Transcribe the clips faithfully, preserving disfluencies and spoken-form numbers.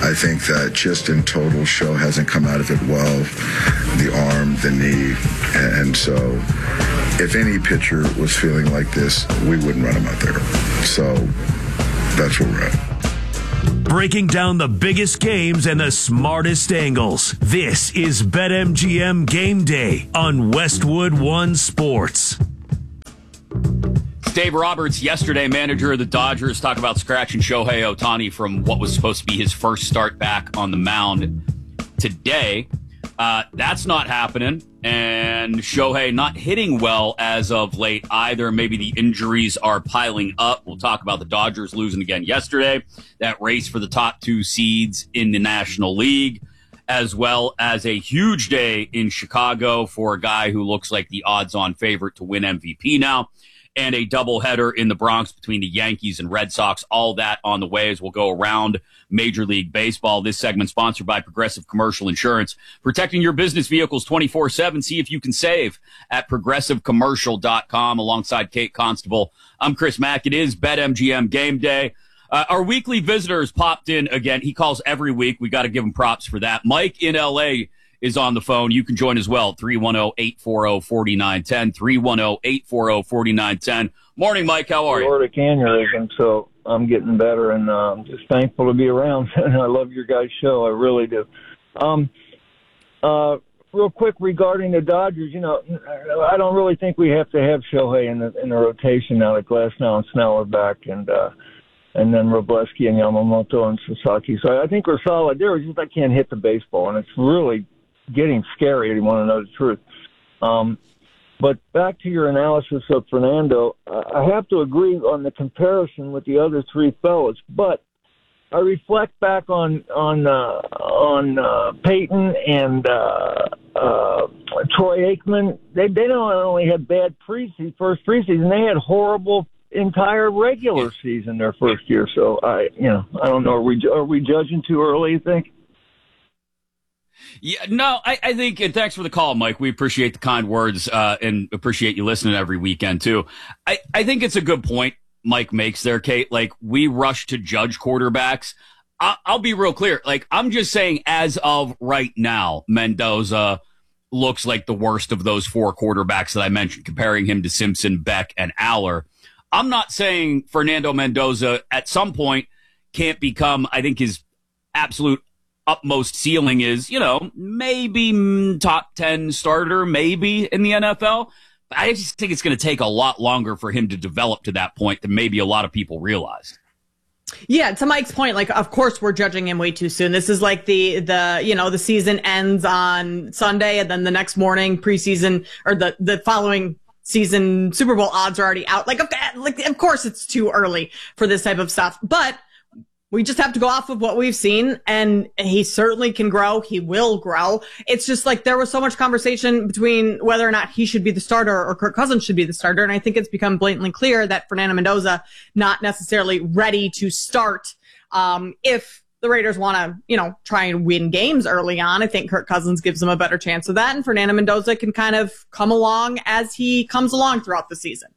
I think that just in total, Show hasn't come out of it well. The arm, the knee, and so if any pitcher was feeling like this, we wouldn't run him out there. So that's where we're at. Breaking down the biggest games and the smartest angles. This is BetMGM Game Day on Westwood One Sports. Dave Roberts, yesterday manager of the Dodgers, talk about scratching Shohei Ohtani from what was supposed to be his first start back on the mound today. Uh, that's not happening, and Shohei not hitting well as of late either. Maybe the injuries are piling up. We'll talk about the Dodgers losing again yesterday, that race for the top two seeds in the National League, as well as a huge day in Chicago for a guy who looks like the odds-on favorite to win M V P now, and a doubleheader in the Bronx between the Yankees and Red Sox. All that on the way as we'll go around Major League Baseball. This segment sponsored by Progressive Commercial Insurance, protecting your business vehicles twenty-four seven. See if you can save at progressive commercial dot com. Alongside Kate Constable, I'm Chris Mack. It is BetMGM Game Day. Uh, our weekly visitors popped in again. He calls every week. We got to give him props for that. Mike in L A is on the phone. You can join as well. three one zero, eight four zero, four nine one zero. three one zero, eight four zero, four nine one zero. Morning, Mike. How are you? Aortic aneurysm, so I'm getting better, and uh, I'm just thankful to be around. And I love your guys' show. I really do. Um, uh, real quick regarding the Dodgers, you know, I don't really think we have to have Shohei in the in the rotation now that Glasnow and Snell are back, and uh, and then Robleski and Yamamoto and Sasaki. So I think we're solid there. It's just I can't hit the baseball, and it's really getting scary if you want to know the truth. Um, but back to your analysis of Fernando, uh, I have to agree on the comparison with the other three fellas, but I reflect back on on uh, on uh, Peyton and uh, uh, Troy Aikman. They they not only had bad preseason, first preseason, they had horrible entire regular season their first year. So I, you know, I don't know. Are we are we judging too early, you think? Yeah, no, I, I think, and thanks for the call, Mike. We appreciate the kind words, uh, and appreciate you listening every weekend too. I, I think it's a good point Mike makes there, Kate. Like, we rush to judge quarterbacks. I, I'll be real clear. Like, I'm just saying as of right now, Mendoza looks like the worst of those four quarterbacks that I mentioned, comparing him to Simpson, Beck, and Aller. I'm not saying Fernando Mendoza at some point can't become, I think his absolute utmost ceiling is, you know, maybe top ten starter, maybe in the N F L. But I just think it's going to take a lot longer for him to develop to that point than maybe a lot of people realized. Yeah, to Mike's point, like, of course we're judging him way too soon. This is like the, the, you know, the season ends on Sunday and then the next morning preseason or the, the following season Super Bowl odds are already out. Like, of, like, of course it's too early for this type of stuff, but we just have to go off of what we've seen, and he certainly can grow. He will grow. It's just like there was so much conversation between whether or not he should be the starter or Kirk Cousins should be the starter, and I think it's become blatantly clear that Fernando Mendoza not necessarily ready to start. Um, if the Raiders want to, you know, try and win games early on, I think Kirk Cousins gives them a better chance of that, and Fernando Mendoza can kind of come along as he comes along throughout the season.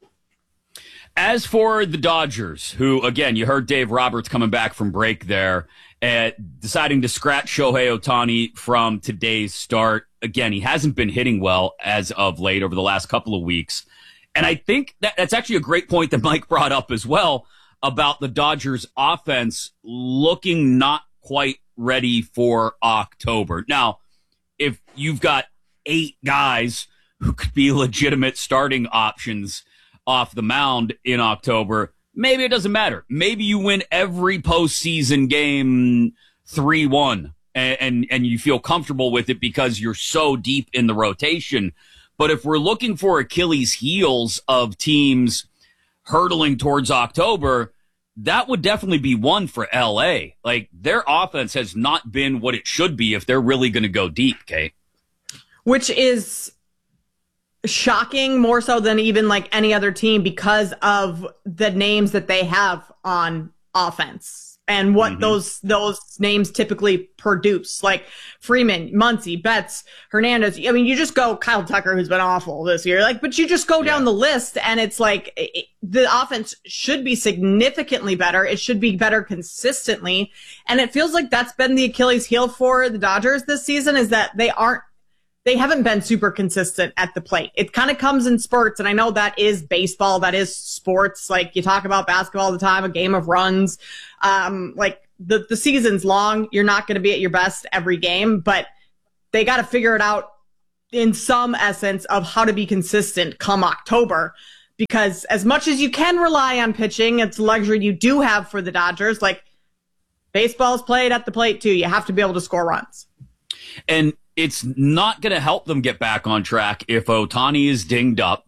As for the Dodgers, who, again, you heard Dave Roberts coming back from break there, uh, deciding to scratch Shohei Ohtani from today's start. Again, he hasn't been hitting well as of late over the last couple of weeks. And I think that that's actually a great point that Mike brought up as well about the Dodgers offense looking not quite ready for October. Now, if you've got eight guys who could be legitimate starting options off the mound in October, maybe it doesn't matter. Maybe you win every postseason game three one and, and, and you feel comfortable with it because you're so deep in the rotation. But if we're looking for Achilles heels of teams hurtling towards October, that would definitely be one for L A. Like, their offense has not been what it should be if they're really going to go deep, Kate. Which is shocking more so than even like any other team because of the names that they have on offense. and what Mm-hmm. those those names typically produce, like Freeman, Muncy, Betts, Hernandez. I mean, you just go Kyle Tucker, who's been awful this year. Like, but you just go down Yeah. the list, and it's like it, the offense should be significantly better. It should be better consistently, and it feels like that's been the Achilles heel for the Dodgers this season, is that they aren't. They haven't been super consistent at the plate. It kind of comes in spurts, and I know that is baseball, that is sports. Like, you talk about basketball all the time, a game of runs. Um, like, the, the season's long. You're not going to be at your best every game, but they got to figure it out in some essence of how to be consistent come October. Because as much as you can rely on pitching, it's a luxury you do have for the Dodgers. Like, baseball's played at the plate, too. You have to be able to score runs. And it's not going to help them get back on track if Ohtani is dinged up,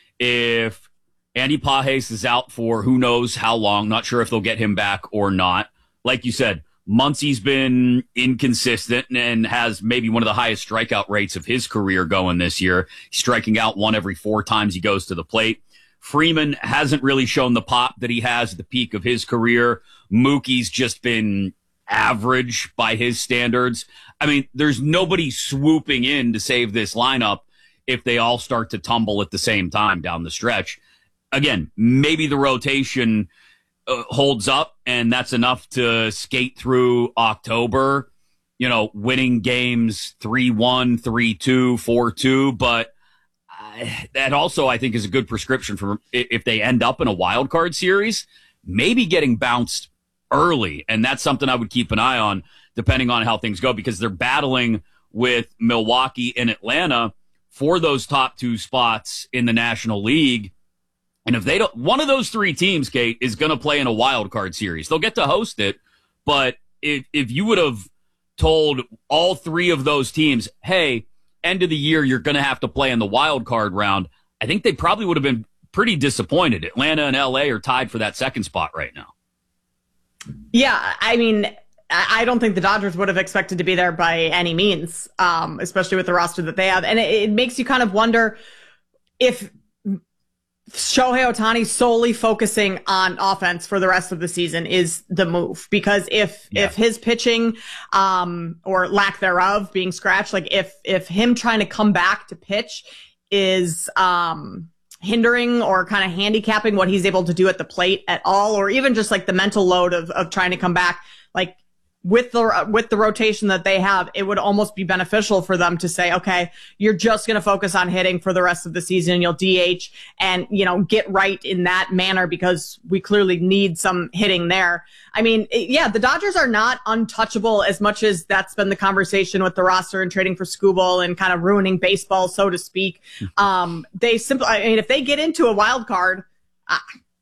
if Andy Pages is out for who knows how long. Not sure if they'll get him back or not. Like you said, Muncy's been inconsistent and has maybe one of the highest strikeout rates of his career going this year. He's striking out one every four times he goes to the plate. Freeman hasn't really shown the pop that he has at the peak of his career. Mookie's just been average by his standards. I mean, there's nobody swooping in to save this lineup if they all start to tumble at the same time down the stretch. Again, maybe the rotation uh, holds up, and that's enough to skate through October, you know, winning games three one, three two, four two. But uh, that also, I think, is a good prescription for if they end up in a wild card series, maybe getting bounced early. And that's something I would keep an eye on depending on how things go, because they're battling with Milwaukee and Atlanta for those top two spots in the National League. And if they don't, one of those three teams, Kate, is going to play in a wild card series. They'll get to host it. But if, if you would have told all three of those teams, hey, end of the year, you're going to have to play in the wild card round, I think they probably would have been pretty disappointed. Atlanta and L A are tied for that second spot right now. Yeah, I mean, I don't think the Dodgers would have expected to be there by any means, um, especially with the roster that they have. And it, it makes you kind of wonder if Shohei Ohtani solely focusing on offense for the rest of the season is the move. Because if Yeah. if his pitching um, or lack thereof being scratched, like if if him trying to come back to pitch is um, hindering or kind of handicapping what he's able to do at the plate at all, or even just like the mental load of of trying to come back, like with the with the rotation that they have, it would almost be beneficial for them to say, okay, you're just going to focus on hitting for the rest of the season. You'll D H and, you know, get right in that manner because we clearly need some hitting there. I mean, it, yeah, the Dodgers are not untouchable as much as that's been the conversation with the roster and trading for Skubal and kind of ruining baseball, so to speak. Um, they simply, I mean, if they get into a wild card, I,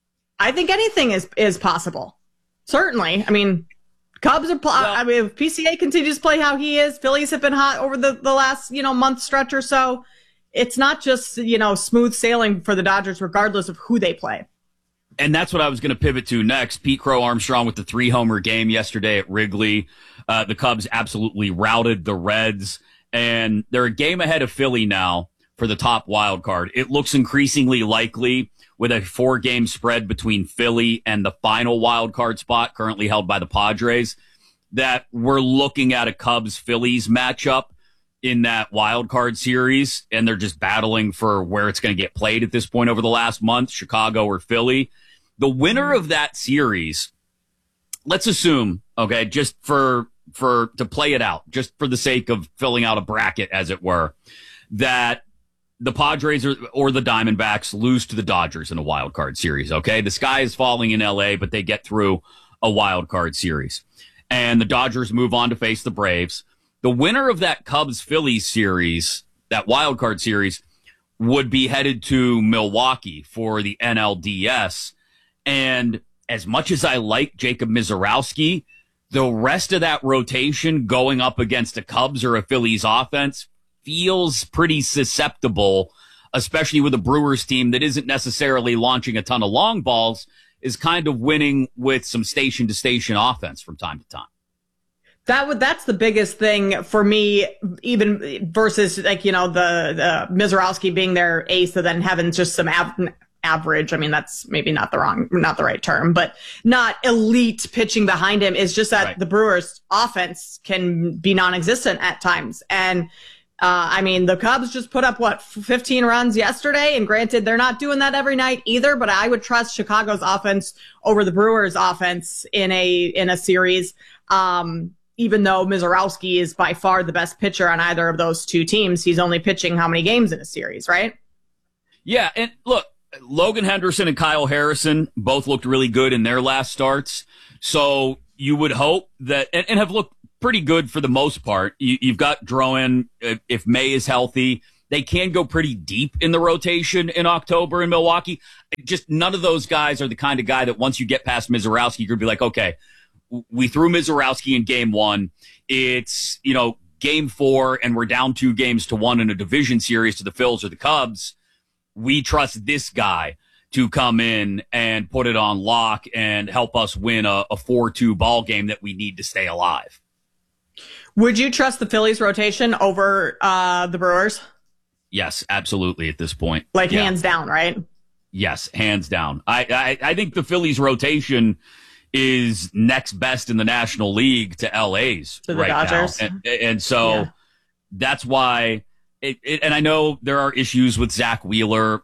I think anything is, is possible. Certainly. I mean, Cubs are, pl- Well, I mean, if P C A continues to play how he is, Phillies have been hot over the, the last, you know, month stretch or so. It's not just, you know, smooth sailing for the Dodgers, regardless of who they play. And that's what I was going to pivot to next. Pete Crow Armstrong with the three homer game yesterday at Wrigley. Uh, the Cubs absolutely routed the Reds, and they're a game ahead of Philly now for the top wild card. It looks increasingly likely with a four game spread between Philly and the final wild card spot currently held by the Padres, that we're looking at a Cubs Phillies matchup in that wild card series. And they're just battling for where it's going to get played at this point over the last month, Chicago or Philly. The winner of that series, let's assume, okay, just for, for, to play it out, just for the sake of filling out a bracket, as it were, that the Padres or, or the Diamondbacks lose to the Dodgers in a wild card series. Okay. The sky is falling in L A, but they get through a wild card series, and the Dodgers move on to face the Braves. The winner of that Cubs Phillies series, that wild card series, would be headed to Milwaukee for the N L D S. And as much as I like Jacob Mizorowski, the rest of that rotation going up against a Cubs or a Phillies offense feels pretty susceptible, especially with a Brewers team that isn't necessarily launching a ton of long balls, is kind of winning with some station to station offense from time to time. That would, that's the biggest thing for me, even versus like, you know, the, the Mizorowski being their ace and then having just some av- average. I mean, that's maybe not the wrong, not the right term, but not elite pitching behind him. Is just that Right. the Brewers offense can be non-existent at times. And, uh, I mean, the Cubs just put up what, fifteen runs yesterday. And granted, they're not doing that every night either, but I would trust Chicago's offense over the Brewers offense in a, in a series. Um, even though Mizorowski is by far the best pitcher on either of those two teams, he's only pitching how many games in a series, right? Yeah, and look, Logan Henderson and Kyle Harrison both looked really good in their last starts. So you would hope that, and, and have looked pretty good for the most part. You, you've got Drowan, if, if May is healthy, they can go pretty deep in the rotation in October in Milwaukee. Just none of those guys are the kind of guy that once you get past Mizorowski, you're going to be like, okay, we threw Mizorowski in game one. It's, you know, game four, and we're down two games to one in a division series to the Phils or the Cubs. We trust this guy to come in and put it on lock and help us win a, a four two ball game that we need to stay alive. Would you trust the Phillies rotation over uh, the Brewers? Yes, absolutely at this point. Like Yeah. hands down, right? Yes, hands down. I, I, I think the Phillies rotation is next best in the National League to L A's To the right Dodgers. now. And, and so Yeah. that's why it, it, and I know there are issues with Zach Wheeler.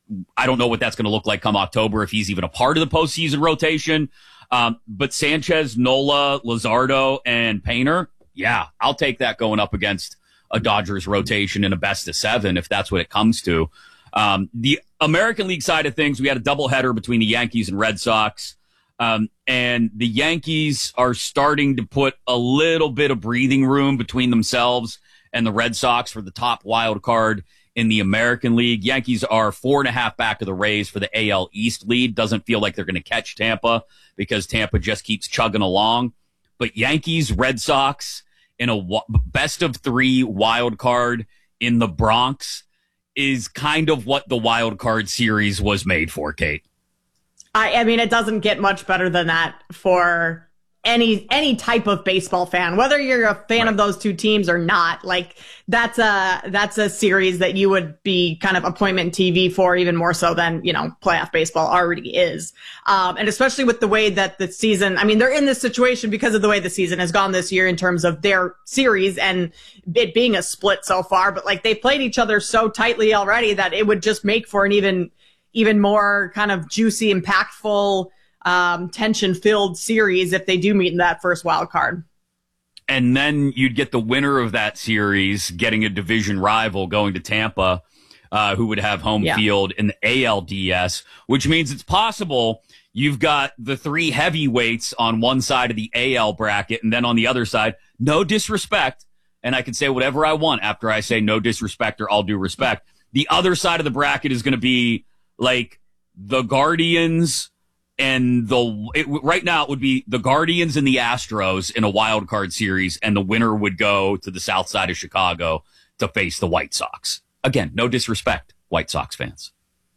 I don't know what that's going to look like come October, if he's even a part of the postseason rotation. Um, but Sanchez, Nola, Luzardo, and Painter, yeah, I'll take that going up against a Dodgers rotation in a best of seven, if that's what it comes to. Um, the American League side of things, we had a doubleheader between the Yankees and Red Sox. Um, and the Yankees are starting to put a little bit of breathing room between themselves and the Red Sox for the top wild card in the American League. Yankees are four and a half back of the Rays for the A L East lead. Doesn't feel like they're going to catch Tampa because Tampa just keeps chugging along. But Yankees, Red Sox in a w- best of three wild card in the Bronx is kind of what the wild card series was made for, Kate. I, I mean, it doesn't get much better than that for any any type of baseball fan, whether you're a fan Right. of those two teams or not. Like that's a that's a series that you would be kind of appointment T V for, even more so than, you know, playoff baseball already is. Um, and especially with the way that the season, I mean, they're in this situation because of the way the season has gone this year in terms of their series and it being a split so far. But like they played each other so tightly already that it would just make for an even even more kind of juicy, impactful, um, tension-filled series if they do meet in that first wild card. And then you'd get the winner of that series getting a division rival going to Tampa, uh, who would have home Yeah. field in the A L D S, which means it's possible you've got the three heavyweights on one side of the A L bracket, and then on the other side, no disrespect, and I can say whatever I want after I say no disrespect or all due respect. The other side of the bracket is going to be like the Guardians and the it, right now it would be the Guardians and the Astros in a wild card series, and the winner would go to the south side of Chicago to face the White Sox. Again, no disrespect, White Sox fans.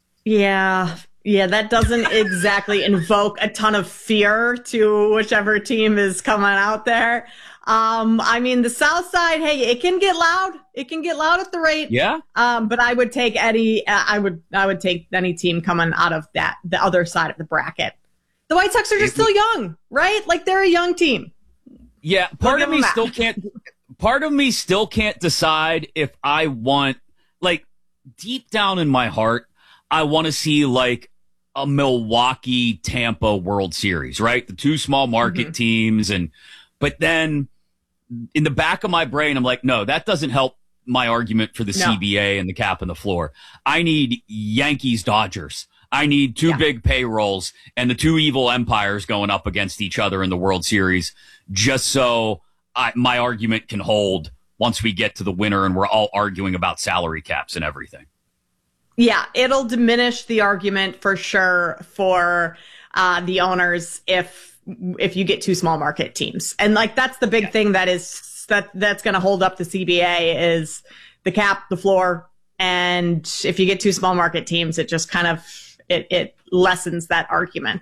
Yeah. Yeah, that doesn't exactly invoke a ton of fear to whichever team is coming out there. Um, I mean, the South Side, hey, it can get loud. It can get loud at the rate. Yeah. Um, but I would take any, uh, I would, I would take any team coming out of that, the other side of the bracket. The White Sox are just It- still young, right? Like they're a young team. Yeah, part give of me them that. still can't. Part of me still can't decide if I want, like, deep down in my heart, I want to see like a Milwaukee Tampa World Series, right? The two small market Mm-hmm. teams, and but then in the back of my brain, I'm like, no, that doesn't help my argument for the No. C B A and the cap and the floor. I need Yankees Dodgers. I need two Yeah. big payrolls and the two evil empires going up against each other in the World Series, just so I, my argument can hold once we get to the winter and we're all arguing about salary caps and everything. Yeah, it'll diminish the argument for sure for uh, the owners if if you get two small market teams, and like that's the big Yeah. thing that is that that's going to hold up the C B A is the cap, the floor, and if you get two small market teams, it just kind of it it lessens that argument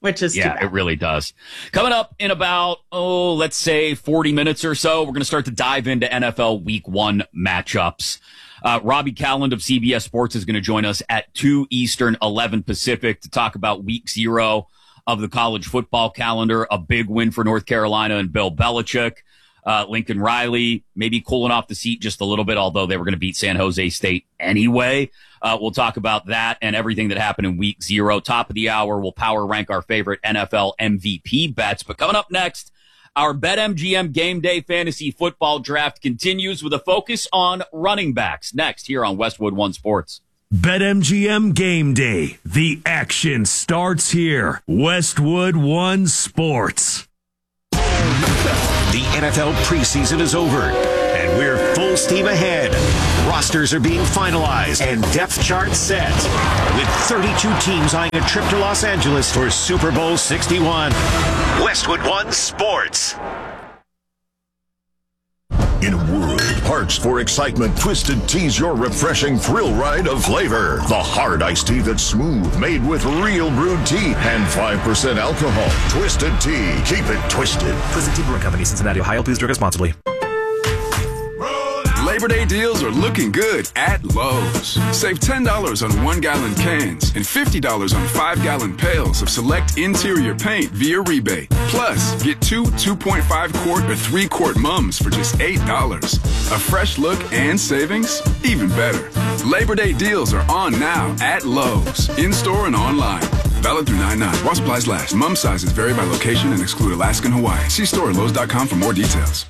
which is Yeah, too bad. it really does. Coming up in about, oh, let's say forty minutes or so, we're going to start to dive into N F L Week One matchups. Uh, Robbie Calland of C B S Sports is going to join us at two Eastern, eleven Pacific to talk about Week Zero of the college football calendar. A big win for North Carolina and Bill Belichick. Uh, Lincoln Riley maybe cooling off the seat just a little bit, although they were going to beat San Jose State anyway. Uh, we'll talk about that and everything that happened in Week Zero. Top of the hour, we'll power rank our favorite N F L M V P bets. But coming up next, our BetMGM Game Day Fantasy Football Draft continues with a focus on running backs. Next, here on Westwood One Sports. BetMGM Game Day. The action starts here. Westwood One Sports. The N F L preseason is over, and we're full steam ahead. Rosters are being finalized and depth charts set, with thirty-two teams eyeing a trip to Los Angeles for Super Bowl sixty-one. Westwood One Sports. In a world parched for excitement, Twisted Tea's your refreshing thrill ride of flavor. The hard iced tea that's smooth, made with real brewed tea and five percent alcohol. Twisted Tea. Keep it twisted. Twisted Tea Brewing Company, Cincinnati, Ohio. Please drink responsibly. Labor Day deals are looking good at Lowe's. Save ten dollars on one-gallon cans and fifty dollars on five-gallon pails of select interior paint via rebate. Plus, get two two point five quart or three quart mums for just eight dollars. A fresh look and savings? Even better. Labor Day deals are on now at Lowe's, in-store and online. Valid through nine nine. While supplies last. Mum sizes vary by location and exclude Alaska and Hawaii. See store at Lowe's dot com for more details.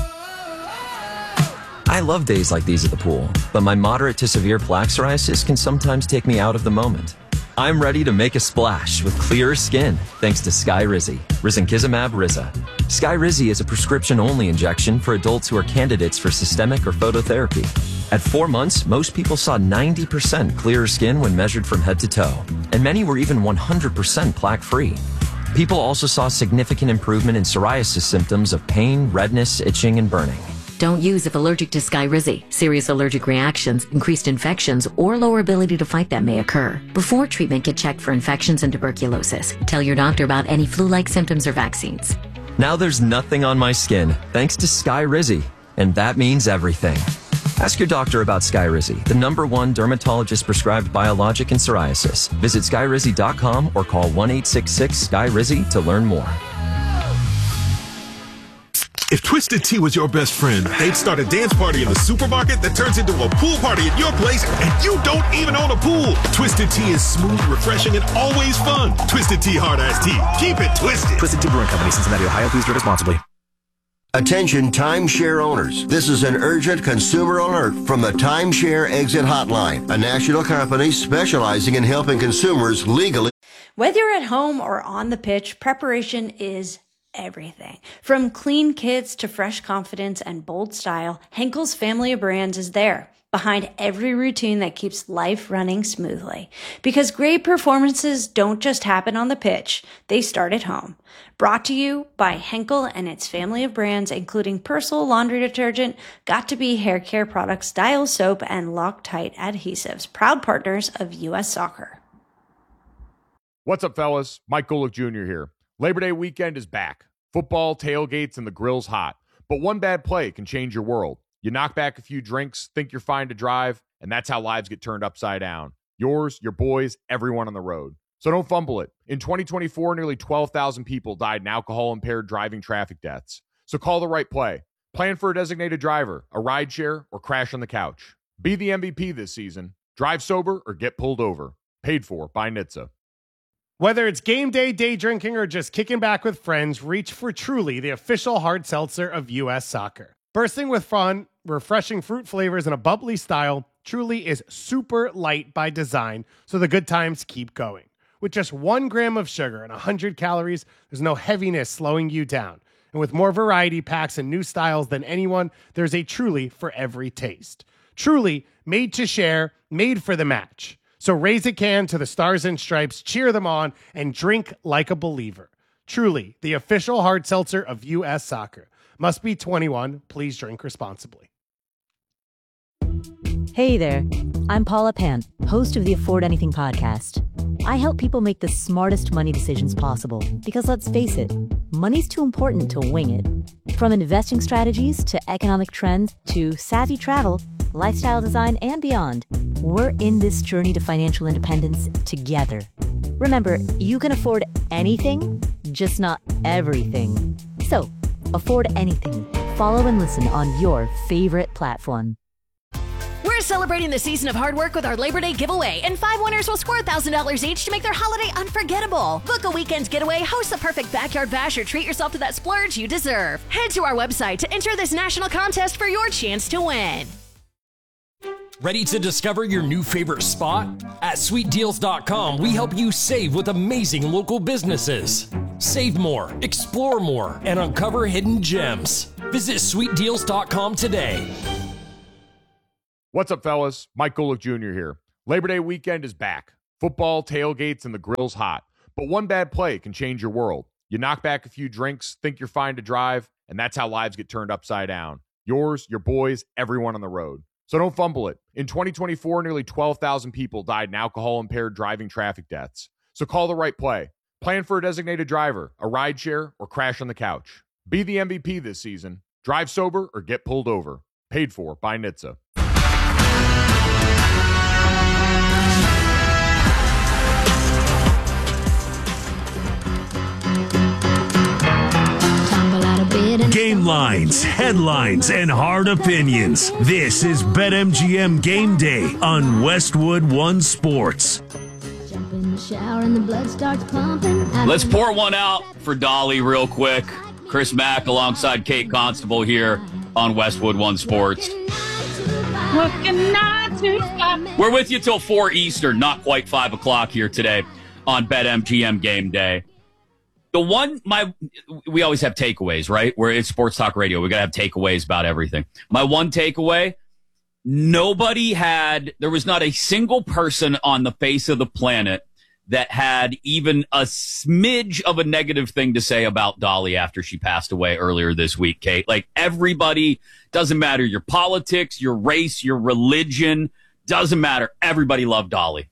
I love days like these at the pool, but my moderate to severe plaque psoriasis can sometimes take me out of the moment. I'm ready to make a splash with clearer skin thanks to Skyrizi, Risankizumab Riza. Skyrizi is a prescription-only injection for adults who are candidates for systemic or phototherapy. At four months, most people saw ninety percent clearer skin when measured from head to toe, and many were even one hundred percent plaque-free. People also saw significant improvement in psoriasis symptoms of pain, redness, itching, and burning. Don't use if allergic to Skyrizi. Serious allergic reactions, increased infections, or lower ability to fight them may occur. Before treatment, get checked for infections and tuberculosis. Tell your doctor about any flu-like symptoms or vaccines. Now there's nothing on my skin thanks to Skyrizi, and that means everything. Ask your doctor about Skyrizi, the number one dermatologist-prescribed biologic in psoriasis. Visit skyrizi dot com or call one eight six six Sky Rizi to learn more. If Twisted Tea was your best friend, they'd start a dance party in the supermarket that turns into a pool party at your place, and you don't even own a pool. Twisted Tea is smooth, refreshing, and always fun. Twisted Tea Hard Iced Tea. Keep it twisted. Twisted Tea Brewing Company, Cincinnati, Ohio. Please drink responsibly. Attention timeshare owners. This is an urgent consumer alert from the Timeshare Exit Hotline, a national company specializing in helping consumers legally. Whether you're at home or on the pitch, preparation is everything. From clean kits to fresh confidence and bold style, Henkel's family of brands is there, behind every routine that keeps life running smoothly. Because great performances don't just happen on the pitch, they start at home. Brought to you by Henkel and its family of brands, including Persil laundry detergent, Got2b hair care products, Dial soap, and Loctite adhesives, proud partners of U S Soccer. What's up, fellas? Mike Golick Junior here. Labor Day weekend is back. Football, tailgates, and the grill's hot. But one bad play can change your world. You knock back a few drinks, think you're fine to drive, and that's how lives get turned upside down. Yours, your boys, everyone on the road. So don't fumble it. In twenty twenty-four, nearly twelve thousand people died in alcohol-impaired driving traffic deaths. So call the right play. Plan for a designated driver, a rideshare, or crash on the couch. Be the M V P this season. Drive sober or get pulled over. Paid for by N H T S A. Whether it's game day, day drinking, or just kicking back with friends, reach for Truly, the official hard seltzer of U S Soccer. Bursting with fun, refreshing fruit flavors, and a bubbly style, Truly is super light by design, so the good times keep going. With just one gram of sugar and one hundred calories, there's no heaviness slowing you down. And with more variety packs and new styles than anyone, there's a Truly for every taste. Truly, made to share, made for the match. So raise a can to the Stars and Stripes, cheer them on, and drink like a believer. Truly, the official hard seltzer of U S Soccer. Must be twenty-one. Please drink responsibly. Hey there, I'm Paula Pant, host of the Afford Anything podcast. I help people make the smartest money decisions possible because, let's face it, money's too important to wing it. From investing strategies to economic trends to savvy travel, lifestyle design, and beyond, we're in this journey to financial independence together. Remember, you can afford anything, just not everything. So, afford anything. Follow and listen on your favorite platform. We're celebrating the season of hard work with our Labor Day giveaway, and five winners will score one thousand dollars each to make their holiday unforgettable. Book a weekend getaway, host the perfect backyard bash, or treat yourself to that splurge you deserve. Head to our website to enter this national contest for your chance to win. Ready to discover your new favorite spot? At sweet deals dot com, we help you save with amazing local businesses. Save more, explore more, and uncover hidden gems. Visit sweet deals dot com today. What's up, fellas? Mike Golick Junior here. Labor Day weekend is back. Football, tailgates, and the grill's hot. But one bad play can change your world. You knock back a few drinks, think you're fine to drive, and that's how lives get turned upside down. Yours, your boys, everyone on the road. So don't fumble it. In twenty twenty-four, nearly twelve thousand people died in alcohol-impaired driving traffic deaths. So call the right play. Plan for a designated driver, a rideshare, or crash on the couch. Be the M V P this season. Drive sober or get pulled over. Paid for by N H T S A. Game lines, headlines, and hard opinions. This is BetMGM Game Day on Westwood One Sports. Let's pour one out for Dolly real quick. Chris Mack alongside Kate Constable here on Westwood One Sports. We're with you till four Eastern, not quite five o'clock here today on BetMGM Game Day. The one, my, we always have takeaways, right? We're it's sports talk radio. We got to have takeaways about everything. My one takeaway, nobody had, there was not a single person on the face of the planet that had even a smidge of a negative thing to say about Dolly after she passed away earlier this week, Kate. Like everybody, doesn't matter your politics, your race, your religion, doesn't matter. Everybody loved Dolly.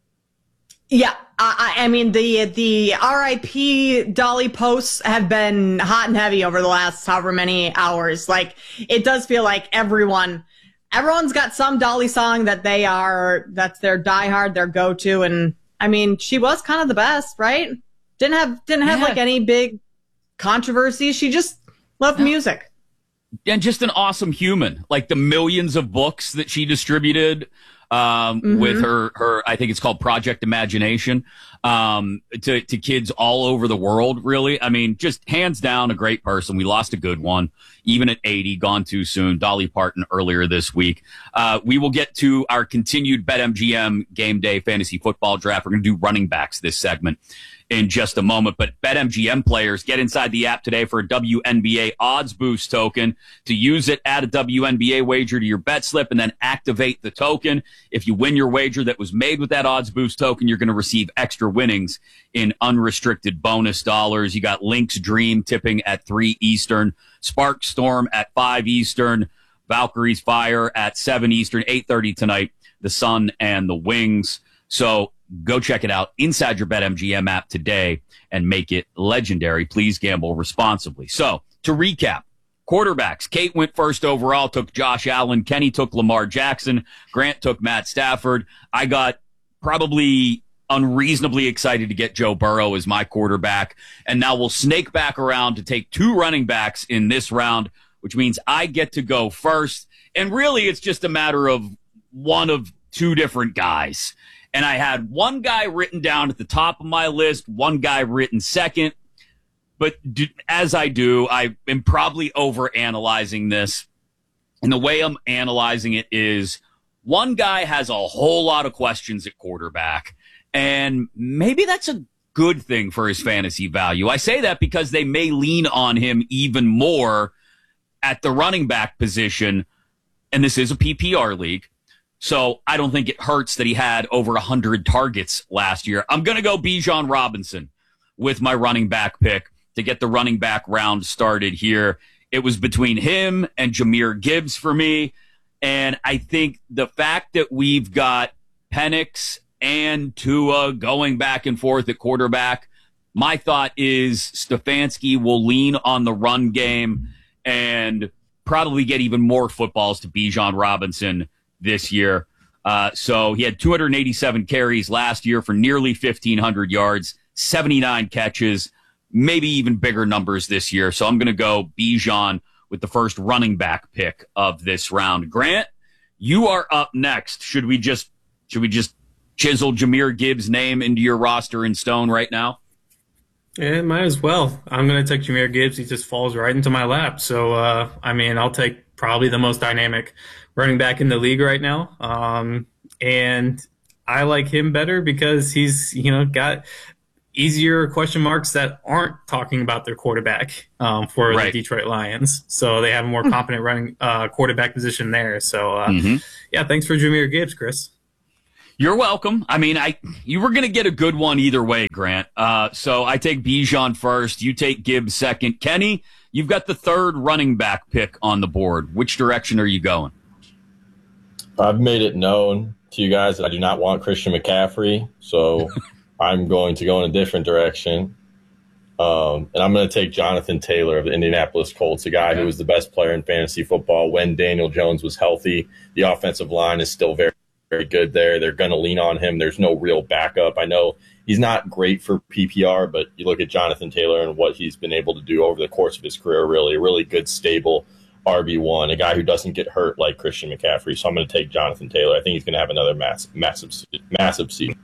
Yeah, I, I mean, the the R I P Dolly posts have been hot and heavy over the last however many hours. Like, it does feel like everyone, everyone's got some Dolly song that they are, that's their diehard, their go-to. And, I mean, she was kind of the best, right? Didn't have, didn't have yeah. like, any big controversies. She just loved no. music. And just an awesome human. Like, the millions of books that she distributed Um, mm-hmm. with her, her, I think it's called Project Imagination, um, to, to kids all over the world, really. I mean, just hands down a great person. We lost a good one, even at eighty, gone too soon. Dolly Parton earlier this week. Uh, we will get to our continued BetMGM Game Day Fantasy Football Draft. We're going to do running backs this segment in just a moment. But BetMGM players, get inside the app today for a W N B A odds boost token. To use it, add a W N B A wager to your bet slip and then activate the token. If you win your wager that was made with that odds boost token, you're going to receive extra winnings in unrestricted bonus dollars. You got Lynx Dream tipping at three Eastern, Spark Storm at five Eastern, Valkyrie's Fire at seven Eastern, eight thirty tonight, the Sun and the Wings. So go check it out inside your BetMGM app today and make it legendary. Please gamble responsibly. So to recap, quarterbacks. Kate went first overall, took Josh Allen. Kenny took Lamar Jackson. Grant took Matt Stafford. I got probably unreasonably excited to get Joe Burrow as my quarterback. And now we'll snake back around to take two running backs in this round, which means I get to go first. And really, it's just a matter of one of two different guys. And I had one guy written down at the top of my list, one guy written second. But do, as I do, I am probably overanalyzing this. And the way I'm analyzing it is one guy has a whole lot of questions at quarterback. And maybe that's a good thing for his fantasy value. I say that because they may lean on him even more at the running back position. And this is a P P R league. So I don't think it hurts that he had over one hundred targets last year. I'm going to go Bijan Robinson with my running back pick to get the running back round started here. It was between him and Jahmyr Gibbs for me. And I think the fact that we've got Penix and Tua going back and forth at quarterback, my thought is Stefanski will lean on the run game and probably get even more footballs to Bijan Robinson this year. Uh, so he had two hundred eighty-seven carries last year for nearly fifteen hundred yards, seventy-nine catches, maybe even bigger numbers this year. So I'm going to go Bijan with the first running back pick of this round. Grant, you are up next. Should we just should we just chisel Jahmyr Gibbs' name into your roster in stone right now? Yeah, might as well. I'm going to take Jahmyr Gibbs. He just falls right into my lap. So, uh, I mean, I'll take probably the most dynamic running back in the league right now. Um, and I like him better because he's, you know, got easier question marks that aren't talking about their quarterback um, for right. the Detroit Lions. So they have a more competent running uh, quarterback position there. So, uh, mm-hmm. yeah, thanks for Jahmyr Gibbs, Chris. You're welcome. I mean, I you were going to get a good one either way, Grant. Uh, so I take Bijan first. You take Gibbs second. Kenny, you've got the third running back pick on the board. Which direction are you going? I've made it known to you guys that I do not want Christian McCaffrey, so I'm going to go in a different direction. Um, and I'm going to take Jonathan Taylor of the Indianapolis Colts, a guy okay. who was the best player in fantasy football when Daniel Jones was healthy. The offensive line is still very, very good there. They're going to lean on him. There's no real backup. I know he's not great for P P R, but you look at Jonathan Taylor and what he's been able to do over the course of his career, really, a really good, stable R B one, a guy who doesn't get hurt like Christian McCaffrey. So I'm going to take Jonathan Taylor. I think he's going to have another mass, massive, massive season.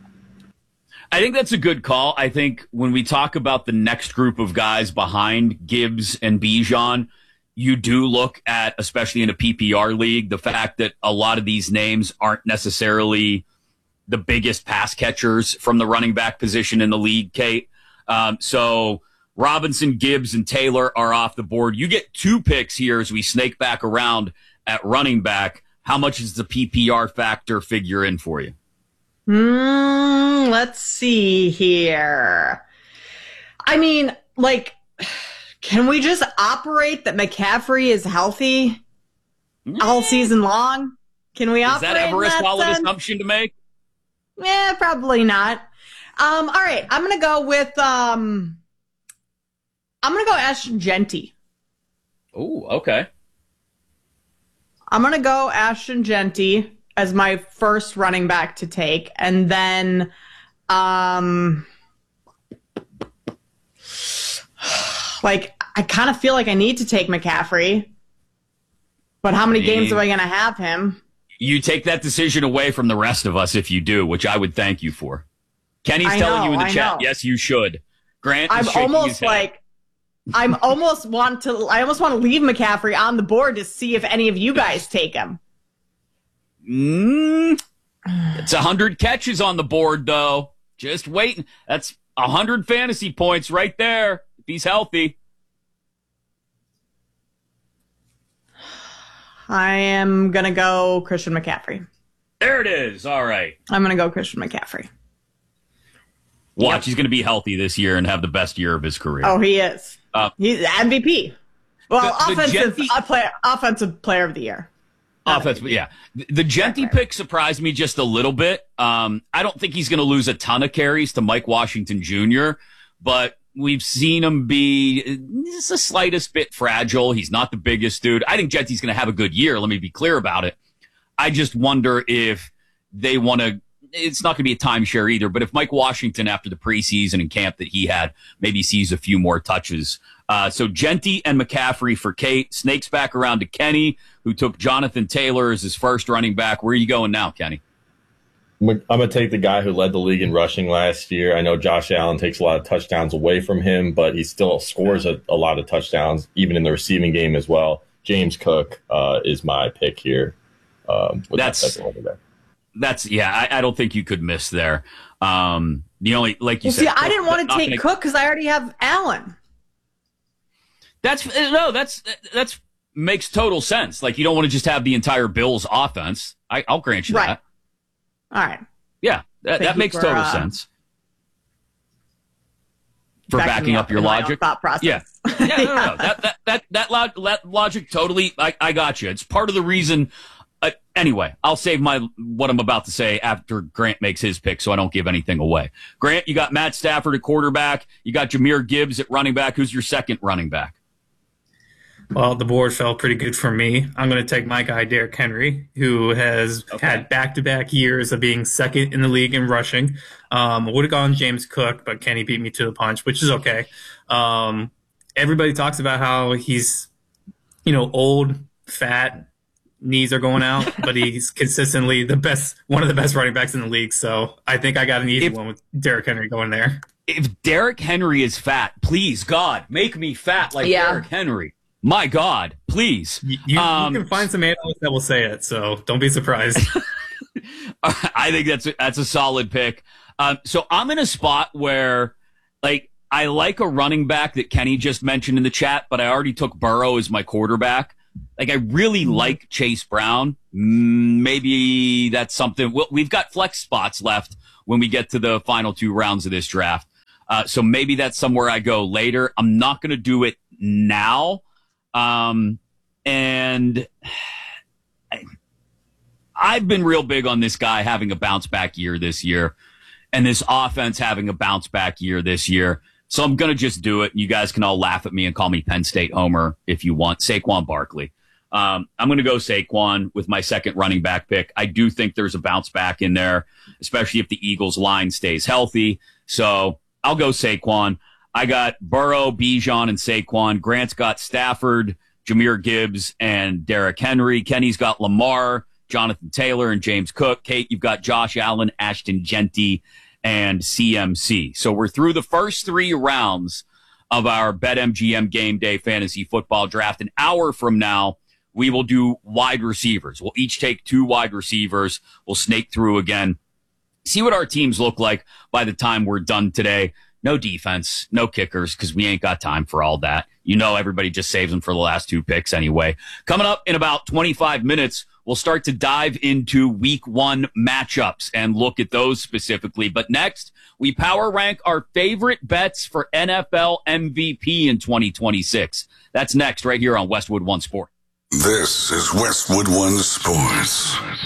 I think that's a good call. I think when we talk about the next group of guys behind Gibbs and Bijan, you do look at, especially in a P P R league, the fact that a lot of these names aren't necessarily the biggest pass catchers from the running back position in the league, Kate. Um, so Robinson, Gibbs, and Taylor are off the board. You get two picks here as we snake back around at running back. How much is the P P R factor figure in for you? Mm, let's see here. I mean, like, can we just operate that McCaffrey is healthy all season long? Can we is operate that ever a that solid sense? assumption to make? Yeah, probably not. Um, all right, I'm gonna go with um, I'm gonna go Ashton Genty. Oh, okay. I'm gonna go Ashton Genty as my first running back to take, and then um, like I kind of feel like I need to take McCaffrey, but how many games am I gonna have him? You take that decision away from the rest of us if you do, which I would thank you for. Kenny's I telling know, you in the I chat, know. yes, you should. Grant, I'm is shaking his almost head. like I'm almost want to I almost want to leave McCaffrey on the board to see if any of you guys take him. Mm, it's a hundred catches on the board, though. Just waiting. That's a hundred fantasy points right there. If he's healthy. I am gonna go Christian McCaffrey. There it is. All right. I'm gonna go Christian McCaffrey. Watch, Yep. he's going to be healthy this year and have the best year of his career. Oh, he is. Uh, He's M V P. Well, The- the offensive Genty- uh, player, offensive player of the year. Offense, but yeah. The, the Genty pick surprised me just a little bit. Um, I don't think he's going to lose a ton of carries to Mike Washington Junior, but we've seen him be just the slightest bit fragile. He's not the biggest dude. I think Genty's going to have a good year. Let me be clear about it. I just wonder if they want to, it's not going to be a timeshare either, but if Mike Washington, after the preseason and camp that he had, maybe sees a few more touches. Uh, so Genty and McCaffrey for Kate. Snakes back around to Kenny, who took Jonathan Taylor as his first running back. Where are you going now, Kenny? I'm going to take the guy who led the league in rushing last year. I know Josh Allen takes a lot of touchdowns away from him, but he still scores a, a lot of touchdowns, even in the receiving game as well. James Cook uh, is my pick here. Um, with That's that second running back. That's yeah. I, I don't think you could miss there. Um, the only like you Well, said. see, I didn't want to not take gonna- Cook because I already have Allen. That's no. That's that's makes total sense. Like you don't want to just have the entire Bills offense. I, I'll grant you Right. that. All right. Yeah, that, Thank that you makes for, total uh, sense. For backing backing me up, up your in my own logic, thought process. yeah, yeah, no, no, no. that that that that, log, that logic totally. I, I got you. It's part of the reason uh, anyway, I'll save my what I'm about to say after Grant makes his pick so I don't give anything away. Grant, you got Matt Stafford at quarterback. You got Jahmyr Gibbs at running back. Who's your second running back? Well, the board fell pretty good for me. I'm going to take my guy, Derrick Henry, who has okay. had back-to-back years of being second in the league in rushing. Um, I would have gone James Cook, but Kenny beat me to the punch, which is okay. Um, everybody talks about how he's, you know, old, fat, knees are going out, but he's consistently the best, one of the best running backs in the league. So I think I got an easy if, one with Derrick Henry going there. If Derrick Henry is fat, please, God, make me fat like yeah. Derrick Henry. My God, please. You, you, um, you can find some analysts that will say it, so don't be surprised. I think that's a, that's a solid pick. Um, so I'm in a spot where, like, I like a running back that Kenny just mentioned in the chat, but I already took Burrow as my quarterback. Like, I really like Chase Brown. Maybe that's something. Well, we've got flex spots left when we get to the final two rounds of this draft. Uh, so maybe that's somewhere I go later. I'm not going to do it now. Um, and I, I've been real big on this guy having a bounce back year this year and this offense having a bounce back year this year. So I'm going to just do it. You guys can all laugh at me and call me Penn State Homer if you want. Saquon Barkley. Um, I'm going to go Saquon with my second running back pick. I do think there's a bounce back in there, especially if the Eagles line stays healthy. So I'll go Saquon. I got Burrow, Bijan, and Saquon. Grant's got Stafford, Jahmyr Gibbs, and Derrick Henry. Kenny's got Lamar, Jonathan Taylor, and James Cook. Kate, you've got Josh Allen, Ashton Genty, and C M C. So we're through the first three rounds of our BetMGM Game Day Fantasy Football Draft. An hour from now, we will do wide receivers. We'll each take two wide receivers. We'll snake through again, see what our teams look like by the time we're done today. No defense, no kickers, because we ain't got time for all that. You know, everybody just saves them for the last two picks anyway. Coming up in about twenty-five minutes, we'll start to dive into week one matchups and look at those specifically. But next, we power rank our favorite bets for N F L M V P in twenty twenty-six. That's next right here on Westwood One Sports. This is Westwood One Sports.